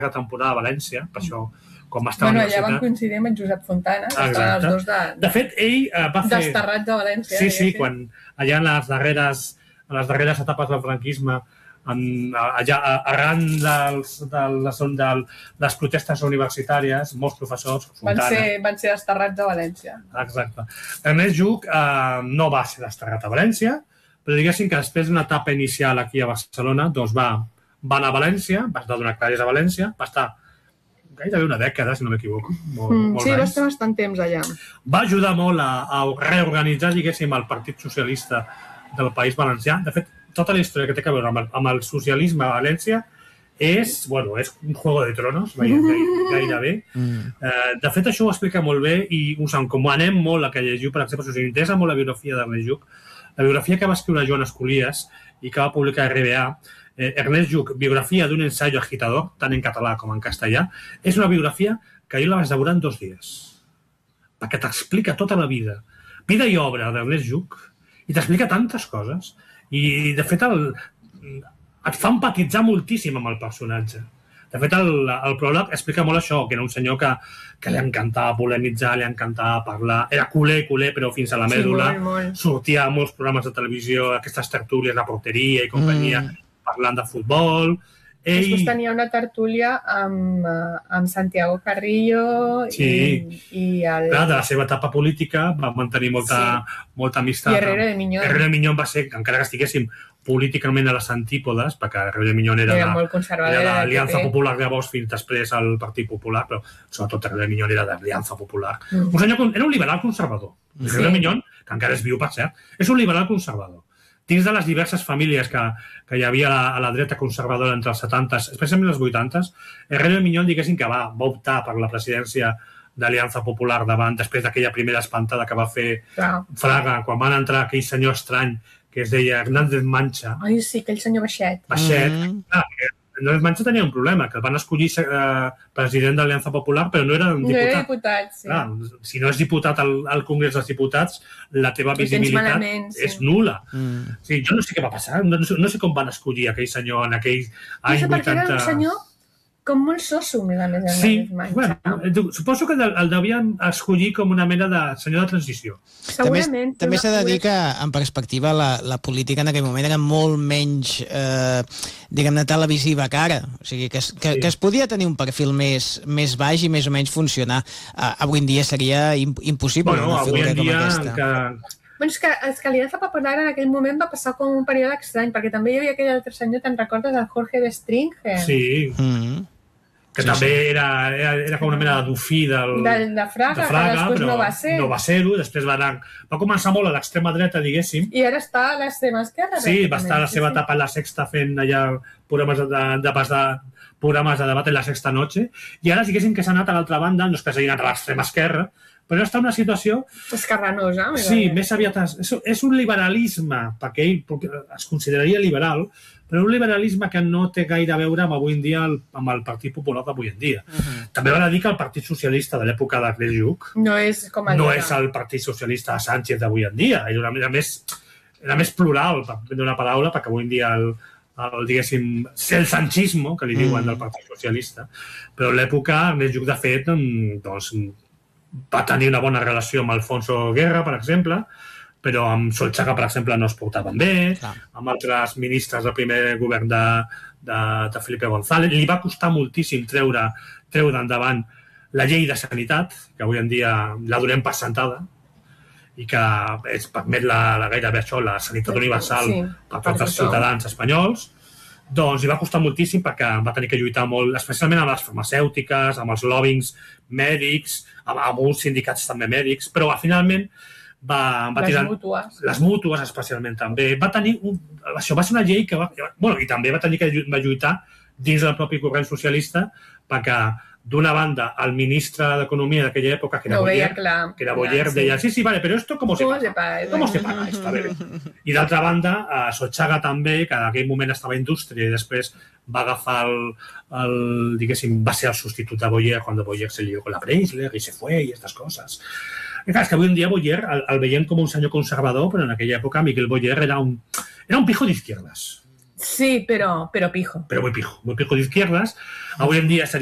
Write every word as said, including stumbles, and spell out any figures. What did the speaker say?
temporada a València, per això, quan va estar bueno, a la universitat... Bueno, allà van coincidir amb en Josep Fontana, que estaven els dos de... De fet, ell uh, va fer... Desterrats de València. Sí, sí, quan allà en les darreres, en les darreres etapes del franquisme, en, allà, arran dels, de, les, de les protestes universitàries, molts professors... Van ser, van ser desterrats a València. Exacte. Ernest Lluch uh, no va ser desterrat a València, però diguéssim que després d'una etapa inicial aquí a Barcelona, doncs va, va anar a València, va estar donar classes a València, va estar gairebé una dècada, si no m'equivoco. Molt, mm, molt sí, anys. va estar bastant temps allà. Va ajudar molt a, a reorganitzar, diguéssim, el Partit Socialista del País Valencià. De fet, tota la història que té a veure amb el, amb el socialisme a València és, bueno, és un Juego de Tronos, gairebé. Mm. Eh, de fet, això ho explica molt bé i us encomanem molt a que llegiu, per exemple, si us interessa molt la biografia d'Ernest Lluch, la biografia que va escriure Joan Escolies i que va publicar R B A, eh, Ernest Lluch, biografia d'un ensayo agitador, tant en català com en castellà, és una biografia que jo la vaig devorar en dos dies, perquè t'explica tota la vida, vida i obra d'Ernest Lluch, i t'explica tantes coses, i de fet el, et fa empatitzar moltíssim amb el personatge. De fet, el, el pròleg explica molt això, que era un senyor que, que li encantava polemitzar, li encantava parlar, era culer, culer, però fins a la mèdula, sí, molt, molt. Sortia a molts programes de televisió, aquestes tertúlies de porteria i companyia, mm. parlant de futbol. Ell... Després tenia una tertúlia amb, amb Santiago Carrillo sí. i, i el... Clar, de la seva etapa política va mantenir molta, sí. molta amistat. I Herrera de Miñón. Herrera de Miñón va ser, encara que estiguéssim políticament a les antípodes, perquè Herrera de Miñón era, era, de, era l'Aliança Popular, llavors fins després al Partit Popular, però sobretot Herrera de Miñón era de l'Aliança Popular. Mm. Un senyor, era un liberal conservador. Sí. Herrera de Miñón, que encara és viu, per cert, és un liberal conservador. Dins de les diverses famílies que, que hi havia a la, a la dreta conservadora entre els setantes, especialment els vuitantes, Herrera de Miñón, diguéssim que va, va optar per la presidència d'Aliança Popular davant, després d'aquella primera espantada que va fer Clar. Fraga, quan van entrar aquell senyor estrany que es deia Hernández Mancha. Ai, sí, aquell senyor baixet. Baixet. Mm-hmm. Clar, Hernández Mancha tenia un problema, que el van escollir eh, president d'Aliança Popular, però no era un diputat. No era diputat, sí. Clar, si no és diputat al, al Congrés dels Diputats, la teva visibilitat malament, sí. és nul·la. Mm. O sigui, jo no sé què va passar, no, no sé com van escollir aquell senyor en aquell any no sé, vuitanta... Era un senyor com molt soso, a més a més. Sí, bueno, suposo que el, el devien escollir com una mena de senyor de transició. Segurament. També s'ha de dir que, en perspectiva, la, la política en aquell moment era molt menys, eh, diguem-ne, televisiva que ara. O sigui, que es, que, sí. que es podia tenir un perfil més, més baix i més o menys funcionar. Uh, avui en dia seria impossible bueno, una figura com aquesta. Que... Bueno, és que, és que l'Aliança Popular en aquell moment va passar com un període estrany, perquè també hi havia aquell altre senyor, te'n recordes, el Jorge Bestringe? Sí. Mm-hmm. Que sí, també sí. Era, era, era com una mena de dofí del, de, de Fraga, de Fraga, que després però no va ser. No va ser-ho, després va anar... Va començar molt a l'extrema dreta, diguéssim. I ara està a l'extrema esquerra. Sí, va estar a la seva sí, etapa a la Sexta fent allà programes de, de, de, programes de debat en la Sexta Noche, i ara diguéssim que s'ha anat a l'altra banda, no és que s'hagi anat a l'extrema esquerra, però està en una situació... Escarranosa. Sí, més aviat... És, és un liberalisme, perquè ell es consideraria liberal, però un liberalisme que no té gaire a veure amb avui en dia el, amb el Partit Popular d'avui en dia. Uh-huh. També va dir que el Partit Socialista de l'època d'Ernest Lluch no és com el no és el Partit Socialista de Sánchez d'avui en dia. Era, era, més, era més plural, per prendre una paraula, perquè avui en dia el, el diguéssim, el sanchismo, que li diuen del Partit Socialista, però a l'època Ernest Lluch, de fet, doncs, va tenir una bona relació amb Alfonso Guerra, per exemple, però amb Solchaga, per exemple, no es portaven bé, Clar. amb altres ministres del primer govern de, de, de Felipe González. Li va costar moltíssim treure, treure endavant la llei de sanitat, que avui en dia la donem per sentada, i que es permet la, la gairebé això, la sanitat universal sí, per tots els ciutadans espanyols. Doncs li va costar moltíssim perquè va tenir que lluitar molt, especialment amb les farmacèutiques, amb els lobbyings mèdics, amb, amb uns sindicats també mèdics, però finalment va, va les tirar... mútues. Les mútues, especialment, també. Va tenir un... Això va ser una llei que va... Bueno, i també va tenir que va lluitar dins del propi corrent socialista perquè, d'una banda, el ministre d'Economia d'aquella època, que era no Boyer, clar, que era Boyer, clar, sí. deia, sí, sí, vale, però esto ¿cómo se ¿Cómo paga? se paga? ¿Cómo se paga? Està bé. I d'altra banda, a Solchaga també, que en aquell moment estava a Indústria i després va agafar el, el, diguéssim, va ser el substitut de Boyer quan Boyer se lió con la Preisler i se fue i estas cosas. I clar, és que avui en dia Boyer el, el veiem com un senyor conservador, però en aquella època Miquel Boyer era un, era un pijo d'izquierdes. Sí, pero, pero pijo. Pero muy pijo, muy pijo de izquierdas. Hoy en día